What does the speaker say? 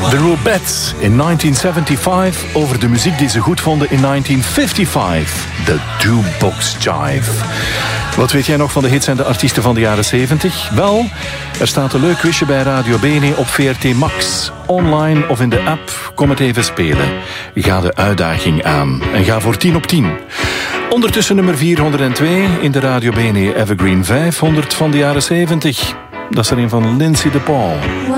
The Rubettes in 1975 over de muziek die ze goed vonden in 1955. The Jukebox Jive. Wat weet jij nog van de hits en de artiesten van de jaren 70? Wel, er staat een leuk quizje bij Radio Bene op VRT Max. Online of in de app, kom het even spelen. Ga de uitdaging aan en ga voor 10 op 10. Ondertussen nummer 402 in de Radio Bene Evergreen 500 van de jaren 70. Dat is er een van Lindsay DePaul.